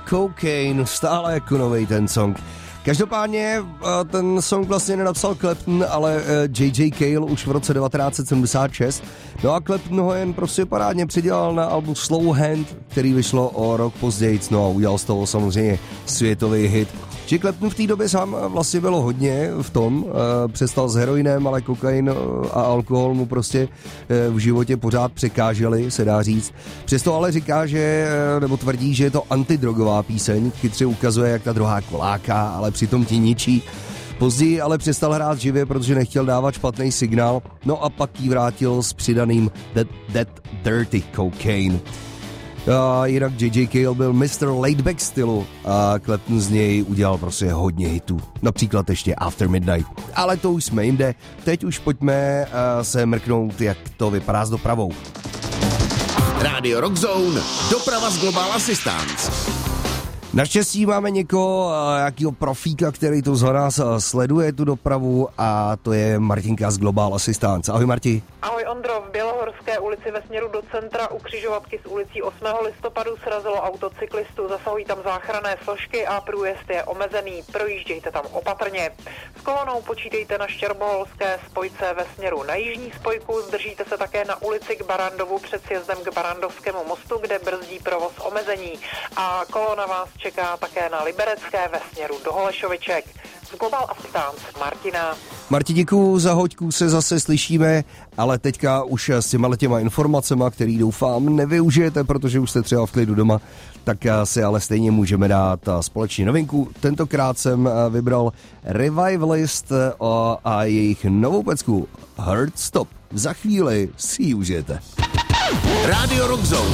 Cocaine, stále jako novej ten song. Každopádně ten song vlastně nenapsal Clapton, ale J.J. Cale už v roce 1976. No a Clapton ho jen prostě parádně přidělal na album Slow Hand, který vyšlo o rok později, no a udělal z toho samozřejmě světový hit. Že Clapton v té době sám vlastně bylo hodně v tom, přestal s heroinem, ale kokain a alkohol mu prostě v životě pořád překáželi, se dá říct. Přesto ale říká, že, nebo tvrdí, že je to antidrogová píseň, chytře ukazuje, jak ta druhá koláká, ale přitom ti ničí. Později ale přestal hrát živě, protože nechtěl dávat špatný signál, no a pak jí vrátil s přidaným That Dirty Cocaine. Jinak J.J. Cale byl Mr. Laidback stylu a Clapton z něj udělal prostě hodně hitů. Například ještě After Midnight. Ale to už jsme jinde. Teď už pojďme se mrknout, jak to vypadá s dopravou. Radio Rock Zone, doprava z Global Assistance. Naštěstí máme někoho, jakýho profíka, který to za nás sleduje tu dopravu, a to je Martinka z Global Assistance. Ahoj Marti. Ahoj Ondro, v Bělohorské ulici ve směru do centra u křižovatky s ulicí 8. listopadu srazilo auto cyklistu, zasahují tam záchranné složky a průjezd je omezený, projíždějte tam opatrně. S kolonou počítejte na Štěrboholské spojce ve směru na jižní spojku, zdržíte se také na ulici k Barandovu před sjezdem k Barandovskému mostu, kde brzdí provoz omezení, a kolona vás čeká také na Liberecké ve směru do Holešoviček. Z Global Assistance Martina. Marti, děkuju za hoďku, se zase slyšíme, ale teďka už s těma informacema, který doufám nevyužijete, protože už jste třeba v klidu doma, tak si ale stejně můžeme dát společně novinku. Tentokrát jsem vybral Revivalist a jejich novou pecku Heart Stop. Za chvíli si ji užijete. Radio Rock Zone.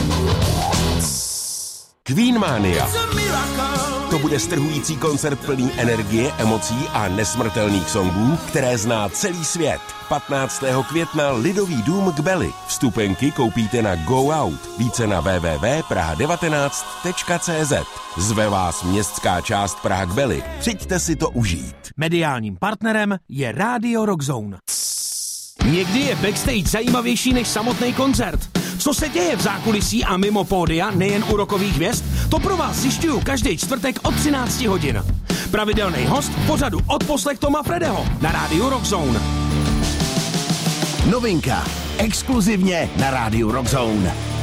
Queen Mania. To bude strhující koncert plný energie, emocí a nesmrtelných songů, které zná celý svět. 15. května Lidový dům k Beli. Vstupenky koupíte na Go Out. Více na www.praha19.cz. Zve vás městská část Praha k Beli. Přijďte si to užít. Mediálním partnerem je Radio Rock Zone. Někdy je backstage zajímavější než samotný koncert. Co se děje v zákulisí a mimo pódia, nejen u rockových hvězd, to pro vás zjišťuju každý čtvrtek od 13 hodin. Pravidelný host v pořadu Odposlech Toma Fredeho na rádiu Rock Zone. Novinka. Exkluzivně na rádiu Rock Zone.